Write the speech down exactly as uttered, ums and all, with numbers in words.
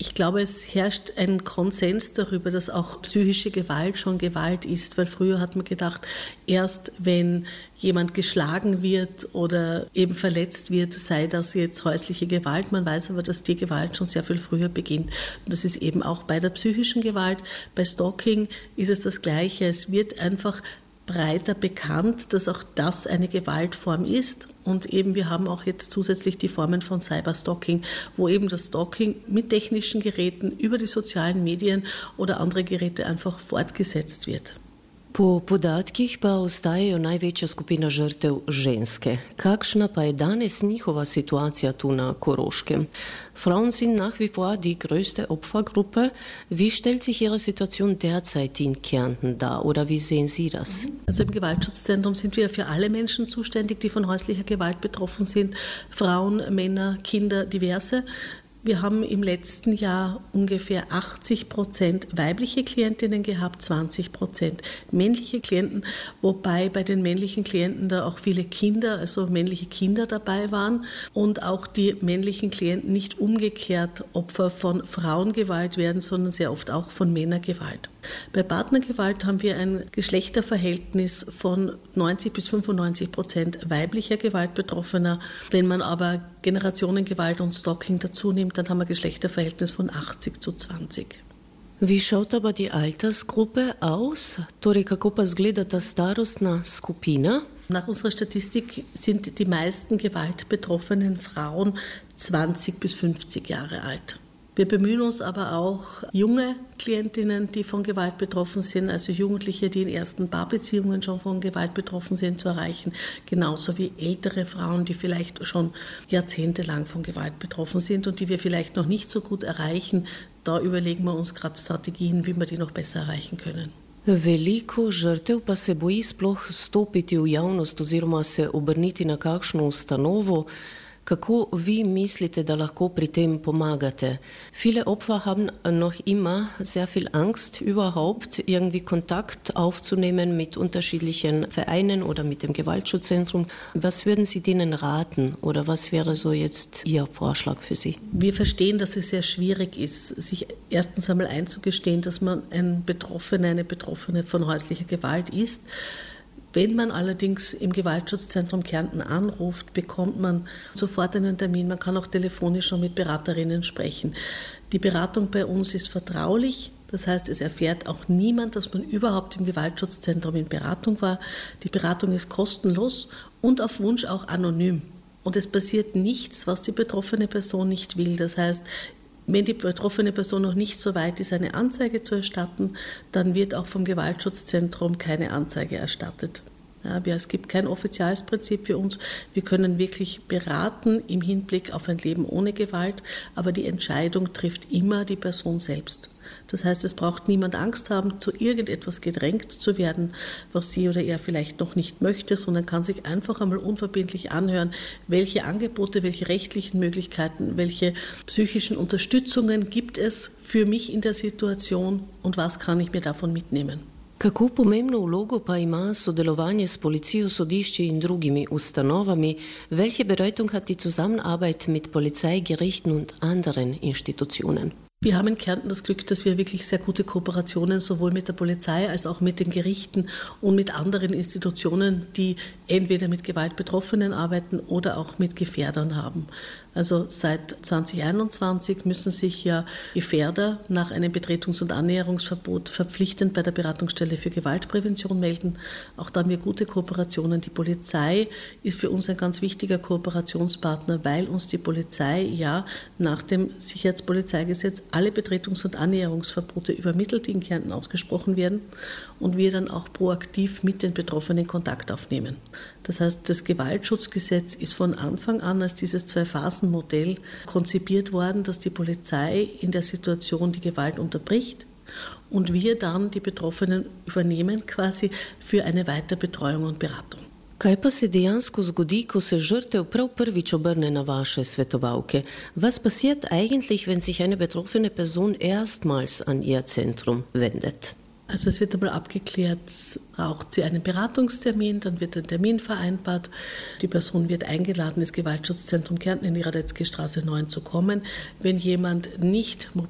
Ich glaube, es herrscht ein Konsens darüber, dass auch psychische Gewalt schon Gewalt ist, weil früher hat man gedacht, erst wenn jemand geschlagen wird oder eben verletzt wird, sei das jetzt häusliche Gewalt. Man weiß aber, dass die Gewalt schon sehr viel früher beginnt. Und das ist eben auch bei der psychischen Gewalt. Bei Stalking ist es das Gleiche. Es wird einfach breiter bekannt, dass auch das eine Gewaltform ist. Und eben wir haben auch jetzt zusätzlich die Formen von Cyberstalking, wo eben das Stalking mit technischen Geräten über die sozialen Medien oder andere Geräte einfach fortgesetzt wird. Po podatkih pa ostajajo največja skupina žrtev ženske. Kakšna pa je danes njihova situacija tu na Koroškem? Frauen sind nach wie vor die größte Opfergruppe. Wie stellt sich Ihre Situation derzeit in Kärnten dar oder wie sehen Sie das? Also im Gewaltschutzzentrum sind wir für alle Menschen zuständig, die von häuslicher Gewalt betroffen sind. Frauen, Männer, Kinder, diverse. Wir haben im letzten Jahr ungefähr achtzig Prozent weibliche Klientinnen gehabt, zwanzig Prozent männliche Klienten, wobei bei den männlichen Klienten da auch viele Kinder, also männliche Kinder dabei waren und auch die männlichen Klienten nicht umgekehrt Opfer von Frauengewalt werden, sondern sehr oft auch von Männergewalt. Bei Partnergewalt haben wir ein Geschlechterverhältnis von neunzig bis fünfundneunzig Prozent weiblicher Gewaltbetroffener. Wenn man aber Generationengewalt und Stalking dazu nimmt, dann haben wir ein Geschlechterverhältnis von achtzig zu zwanzig. Wie schaut aber die Altersgruppe aus? Torej, kako pa izgleda ta starostna skupina? Nach unserer Statistik sind die meisten gewaltbetroffenen Frauen zwanzig bis fünfzig Jahre alt. Wir bemühen uns aber auch, junge Klientinnen, die von Gewalt betroffen sind, also Jugendliche, die in ersten Paarbeziehungen schon von Gewalt betroffen sind, zu erreichen, genauso wie ältere Frauen, die vielleicht schon jahrzehntelang von Gewalt betroffen sind und die wir vielleicht noch nicht so gut erreichen. Da überlegen wir uns gerade Strategien, wie wir die noch besser erreichen können. Veliko žrtev pa se boji sploh stopiti v javnost oziroma se obrniti na kakšno ustanovo. Kako vi mislite, da lahko pri tem pomagate? Viele Opfer haben noch immer sehr viel Angst, überhaupt irgendwie Kontakt aufzunehmen mit unterschiedlichen Vereinen oder mit dem Gewaltschutzzentrum. Was würden Sie denen raten oder was wäre so jetzt Ihr Vorschlag für Sie? Wir verstehen, dass es sehr schwierig ist, sich erstens einmal einzugestehen, dass man ein Betroffener, eine Betroffene von häuslicher Gewalt ist. Wenn man allerdings im Gewaltschutzzentrum Kärnten anruft, bekommt man sofort einen Termin. Man kann auch telefonisch schon mit Beraterinnen sprechen. Die Beratung bei uns ist vertraulich. Das heißt, es erfährt auch niemand, dass man überhaupt im Gewaltschutzzentrum in Beratung war. Die Beratung ist kostenlos und auf Wunsch auch anonym. Und es passiert nichts, was die betroffene Person nicht will. Das heißt, wenn die betroffene Person noch nicht so weit ist, eine Anzeige zu erstatten, dann wird auch vom Gewaltschutzzentrum keine Anzeige erstattet. Ja, es gibt kein offizielles Prinzip für uns. Wir können wirklich beraten im Hinblick auf ein Leben ohne Gewalt, aber die Entscheidung trifft immer die Person selbst. Das heißt, es braucht niemand Angst haben, zu irgendetwas gedrängt zu werden, was sie oder er vielleicht noch nicht möchte, sondern kann sich einfach einmal unverbindlich anhören, welche Angebote, welche rechtlichen Möglichkeiten, welche psychischen Unterstützungen gibt es für mich in der Situation und was kann ich mir davon mitnehmen. Kako pomembno vlogo pa ima sodelovanje s policijo, sodišči in drugimi ustanovami? Welche Bedeutung hat die Zusammenarbeit mit Polizei, Gerichten und anderen Institutionen? Wir haben in Kärnten das Glück, dass wir wirklich sehr gute Kooperationen sowohl mit der Polizei als auch mit den Gerichten und mit anderen Institutionen, die entweder mit Gewaltbetroffenen arbeiten oder auch mit Gefährdern haben. Also seit zwanzig einundzwanzig müssen sich ja Gefährder nach einem Betretungs- und Annäherungsverbot verpflichtend bei der Beratungsstelle für Gewaltprävention melden. Auch da haben wir gute Kooperationen. Die Polizei ist für uns ein ganz wichtiger Kooperationspartner, weil uns die Polizei ja nach dem Sicherheitspolizeigesetz alle Betretungs- und Annäherungsverbote übermittelt, die in Kärnten ausgesprochen werden und wir dann auch proaktiv mit den Betroffenen Kontakt aufnehmen. Das heißt, das Gewaltschutzgesetz ist von Anfang an als dieses Zwei-Phasen-Modell konzipiert worden, dass die Polizei in der Situation die Gewalt unterbricht und wir dann die Betroffenen übernehmen quasi für eine Weiterbetreuung und Beratung. Kaj pa se dejansko zgodi, ko se žrtev prav prvič obrne na vaše svetovalke? Was passiert eigentlich, wenn sich eine betroffene Person erstmals an ihr Zentrum wendet? Also es wird einmal abgeklärt, braucht sie einen Beratungstermin, dann wird ein Termin vereinbart. Die Person wird eingeladen, ins Gewaltschutzzentrum Kärnten in die Radetzky Straße neun zu kommen. Wenn jemand nicht